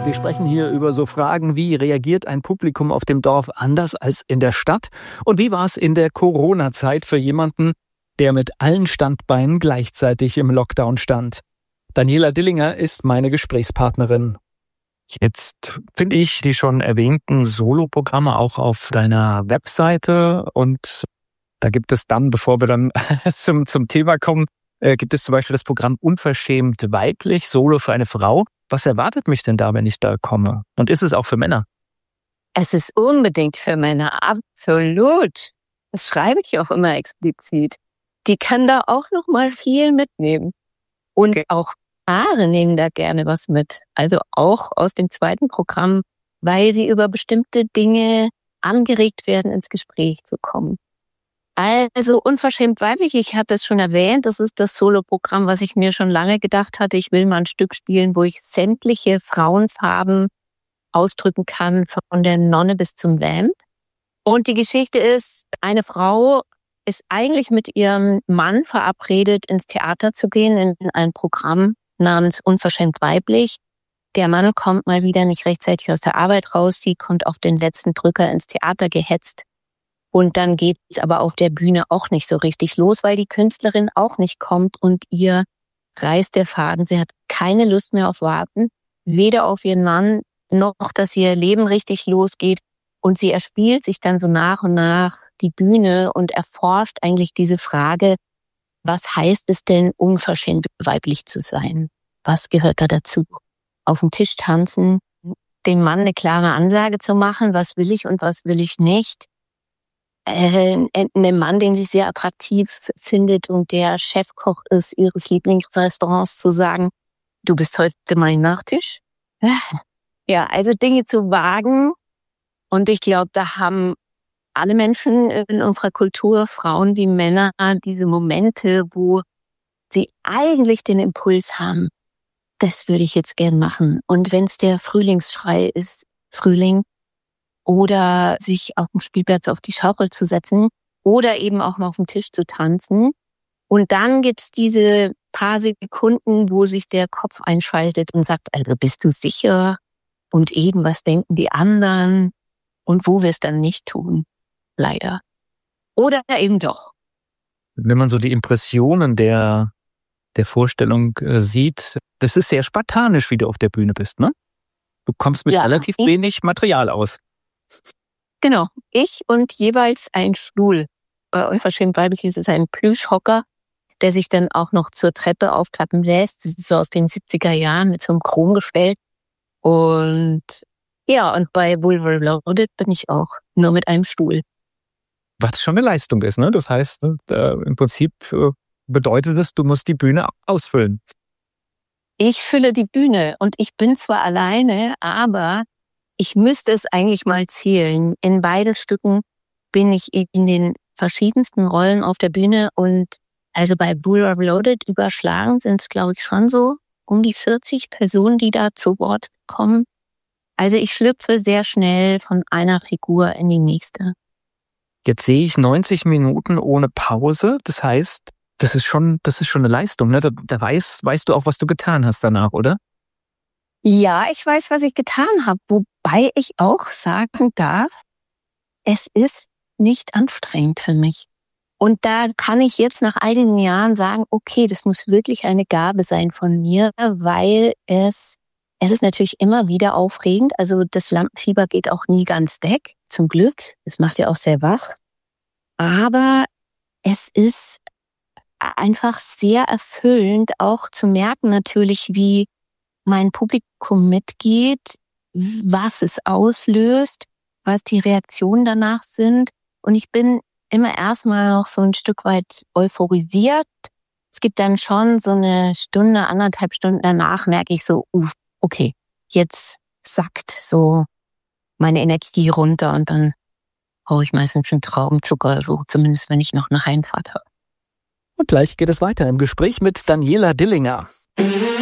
Wir sprechen hier über so Fragen wie, reagiert ein Publikum auf dem Dorf anders als in der Stadt? Und wie war es in der Corona-Zeit für jemanden, der mit allen Standbeinen gleichzeitig im Lockdown stand? Daniela Dillinger ist meine Gesprächspartnerin. Jetzt finde ich die schon erwähnten Soloprogramme auch auf deiner Webseite, und da gibt es dann, bevor wir dann zum Thema kommen, gibt es zum Beispiel das Programm Unverschämt weiblich, Solo für eine Frau. Was erwartet mich denn da, wenn ich da komme? Und ist es auch für Männer? Es ist unbedingt für Männer, absolut. Das schreibe ich auch immer explizit. Die kann da auch noch mal viel mitnehmen. Und auch Paare nehmen da gerne was mit. Also auch aus dem zweiten Programm, weil sie über bestimmte Dinge angeregt werden, ins Gespräch zu kommen. Also Unverschämt weiblich, ich hatte es schon erwähnt, das ist das Soloprogramm, was ich mir schon lange gedacht hatte. Ich will mal ein Stück spielen, wo ich sämtliche Frauenfarben ausdrücken kann, von der Nonne bis zum Vamp. Und die Geschichte ist, eine Frau ist eigentlich mit ihrem Mann verabredet, ins Theater zu gehen, in ein Programm namens Unverschämt weiblich. Der Mann kommt mal wieder nicht rechtzeitig aus der Arbeit raus, sie kommt auf den letzten Drücker ins Theater gehetzt. Und dann geht es aber auf der Bühne auch nicht so richtig los, weil die Künstlerin auch nicht kommt und ihr reißt der Faden. Sie hat keine Lust mehr auf Warten, weder auf ihren Mann, noch dass ihr Leben richtig losgeht. Und sie erspielt sich dann so nach und nach die Bühne und erforscht eigentlich diese Frage, was heißt es denn, unverschämt weiblich zu sein? Was gehört da dazu? Auf dem Tisch tanzen, dem Mann eine klare Ansage zu machen, was will ich und was will ich nicht. Einem Mann, den sie sehr attraktiv findet und der Chefkoch ist ihres Lieblingsrestaurants, zu sagen, du bist heute mein Nachtisch. Ja, also Dinge zu wagen. Und ich glaube, da haben alle Menschen in unserer Kultur, Frauen wie Männer, diese Momente, wo sie eigentlich den Impuls haben, das würde ich jetzt gern machen. Und wenn es der Frühlingsschrei ist, Frühling, oder sich auf dem Spielplatz auf die Schaukel zu setzen oder eben auch mal auf dem Tisch zu tanzen. Und dann gibt's diese paar Sekunden, wo sich der Kopf einschaltet und sagt, also bist du sicher? Und eben, was denken die anderen? Und wo wir es dann nicht tun, leider. Oder eben doch. Wenn man so die Impressionen der Vorstellung sieht, das ist sehr spartanisch, wie du auf der Bühne bist, ne? Du kommst mit relativ wenig Material aus. Genau, ich und jeweils ein Stuhl. Bei Unverschämt weiblich ist es ein Plüschhocker, der sich dann auch noch zur Treppe aufklappen lässt. Das ist so aus den 70er Jahren mit so einem Chromgestell. Und ja, und bei Vulva Loaded bin ich auch nur mit einem Stuhl. Was schon eine Leistung ist, ne? Das heißt, im Prinzip bedeutet es, du musst die Bühne ausfüllen. Ich fülle die Bühne und ich bin zwar alleine, aber ich müsste es eigentlich mal zählen. In beiden Stücken bin ich in den verschiedensten Rollen auf der Bühne und also bei Vulva Loaded überschlagen sind es, glaube ich, schon so um die 40 Personen, die da zu Wort kommen. Also ich schlüpfe sehr schnell von einer Figur in die nächste. Jetzt sehe ich 90 Minuten ohne Pause. Das heißt, das ist schon eine Leistung, ne? Da weißt du auch, was du getan hast danach, oder? Ja, ich weiß, was ich getan habe, wobei ich auch sagen darf, es ist nicht anstrengend für mich. Und da kann ich jetzt nach einigen Jahren sagen, okay, das muss wirklich eine Gabe sein von mir, weil es ist natürlich immer wieder aufregend. Also das Lampenfieber geht auch nie ganz weg, zum Glück. Das macht ja auch sehr wach. Aber es ist einfach sehr erfüllend, auch zu merken natürlich, wie mein Publikum mitgeht, was es auslöst, was die Reaktionen danach sind. Und ich bin immer erstmal noch so ein Stück weit euphorisiert. Es gibt dann schon so eine Stunde, 1,5 Stunden danach, merke ich so, okay, jetzt sackt so meine Energie runter und dann haue ich meistens schon Traubenzucker oder so, zumindest wenn ich noch eine Heimfahrt habe. Und gleich geht es weiter im Gespräch mit Daniela Dillinger.